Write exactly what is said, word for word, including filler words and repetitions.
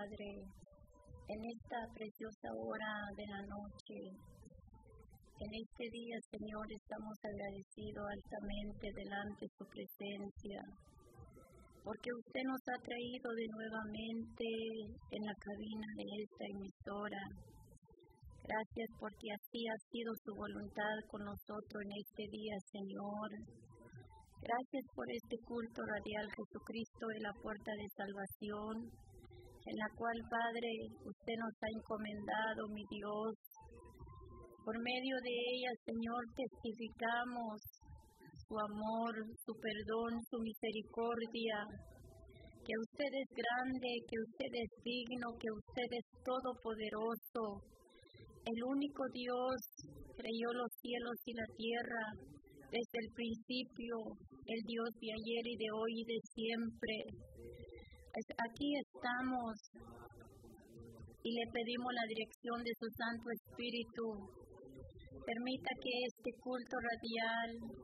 Padre, en esta preciosa hora de la noche. En este día, Señor, estamos agradecidos altamente delante de su presencia, porque usted nos ha traído de nuevamente en la cabina de esta emisora. Gracias porque así ha sido su voluntad con nosotros en este día, Señor. Gracias por este culto radial Jesucristo de la Puerta de Salvación, en la cual, Padre, usted nos ha encomendado, mi Dios. Por medio de ella, Señor, testificamos su amor, su perdón, su misericordia, que usted es grande, que usted es digno, que usted es todopoderoso. El único Dios creó los cielos y la tierra desde el principio, el Dios de ayer y de hoy y de siempre. Aquí estamos y le pedimos la dirección de su Santo Espíritu. Permita que este culto radial